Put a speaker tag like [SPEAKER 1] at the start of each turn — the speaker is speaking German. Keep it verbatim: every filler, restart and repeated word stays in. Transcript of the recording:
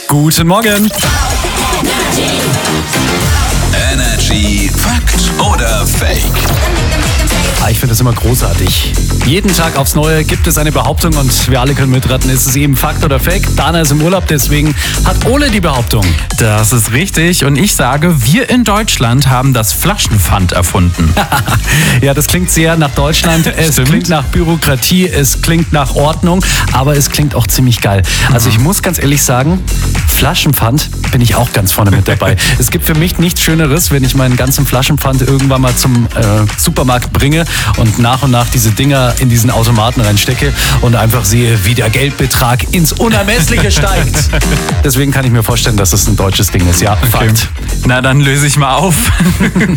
[SPEAKER 1] Guten Morgen.
[SPEAKER 2] Energy Fakt oder Fake?
[SPEAKER 1] Ah, ich finde das immer großartig. Jeden Tag aufs Neue gibt es eine Behauptung und wir alle können mitraten, ist es eben Fakt oder Fake. Dana ist im Urlaub, deswegen hat Ole die Behauptung.
[SPEAKER 3] Das ist richtig und ich sage, wir in Deutschland haben das Flaschenpfand erfunden.
[SPEAKER 1] Ja, das klingt sehr nach Deutschland. Es
[SPEAKER 3] Stimmt.
[SPEAKER 1] klingt nach Bürokratie, es klingt nach Ordnung, aber es klingt auch ziemlich geil. Also ich muss ganz ehrlich sagen, Flaschenpfand bin ich auch ganz vorne mit dabei. Es gibt für mich nichts Schöneres, wenn ich meinen ganzen Flaschenpfand irgendwann mal zum äh, Supermarkt bringe und nach und nach diese Dinger in diesen Automaten reinstecke und einfach sehe, wie der Geldbetrag ins Unermessliche steigt. Deswegen kann ich mir vorstellen, dass es ein deutsches Ding ist. Ja, Fakt.
[SPEAKER 3] Na, dann löse ich mal auf.